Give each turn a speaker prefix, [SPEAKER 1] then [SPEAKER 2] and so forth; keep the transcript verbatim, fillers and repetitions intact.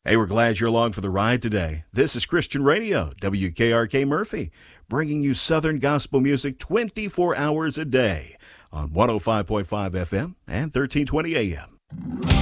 [SPEAKER 1] Hey, we're glad you're along for the ride today. This is Christian Radio, W K R K Murphy, bringing you Southern gospel music twenty-four hours a day on one oh five point five F M and thirteen twenty A M.